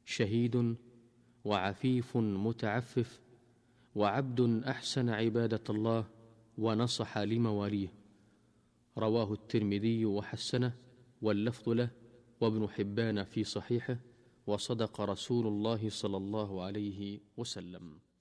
شهيد وعفيف متعفف وعبد أحسن عبادة الله ونصح لمواليه. رواه الترمذي وحسنه واللفظ له، وابن حبان في صحيحه، وصدق رسول الله صلى الله عليه وسلم.